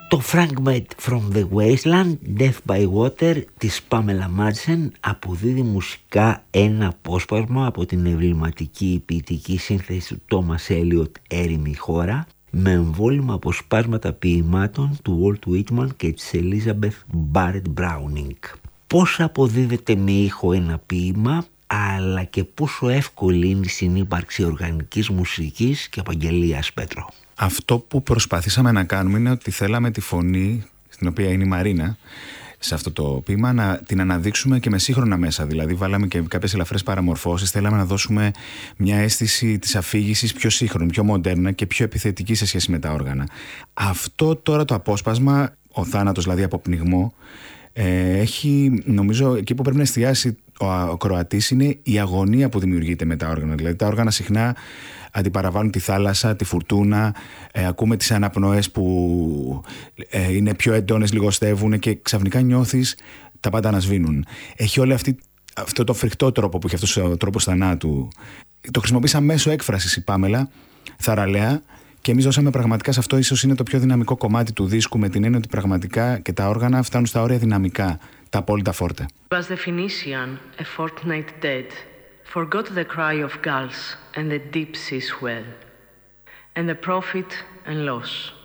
Το Fragment from the Wasteland, Death by Water της Pamela Madsen αποδίδει μουσικά ένα απόσπασμα από την εμβληματική ποιητική σύνθεση του Thomas Eliot «Έρημη χώρα» με εμβόλυμα αποσπάσματα ποιημάτων του Walt Whitman και της Elizabeth Barrett Browning. Πώς αποδίδεται με ήχο ένα ποίημα, αλλά και πόσο εύκολη είναι η συνύπαρξη οργανικής μουσικής και απαγγελίας, Πέτρο? Αυτό που προσπαθήσαμε να κάνουμε είναι ότι θέλαμε τη φωνή, στην οποία είναι η Μαρίνα, σε αυτό το ποίημα, να την αναδείξουμε και με σύγχρονα μέσα. Δηλαδή, βάλαμε και κάποιες ελαφρές παραμορφώσεις. Θέλαμε να δώσουμε μια αίσθηση της αφήγησης πιο σύγχρονη, πιο μοντέρνα και πιο επιθετική σε σχέση με τα όργανα. Αυτό τώρα το απόσπασμα, ο θάνατος δηλαδή από πνιγμό, έχει, νομίζω, εκεί που πρέπει να εστιάσει ο Κροατής είναι η αγωνία που δημιουργείται με τα όργανα. Δηλαδή, τα όργανα συχνά αντιπαραβάλλουν τη θάλασσα, τη φουρτούνα, ακούμε τις αναπνοές που είναι πιο έντονες, λιγοστεύουν και ξαφνικά νιώθεις τα πάντα να σβήνουν. Έχει όλο αυτό το φρικτό τρόπο που έχει αυτός ο τρόπος θανάτου. Το χρησιμοποίησα μέσω έκφρασης η Πάμελα, θαραλέα, και εμείς δώσαμε πραγματικά σε αυτό, ίσως είναι το πιο δυναμικό κομμάτι του δίσκου, με την έννοια ότι πραγματικά και τα όργανα φτάνουν στα όρια δυναμικά, τα απόλυτα φόρτε. Was the Phoenician a fortnight dead, forgot the cry of gulls and the deep sea swell, and the profit and loss.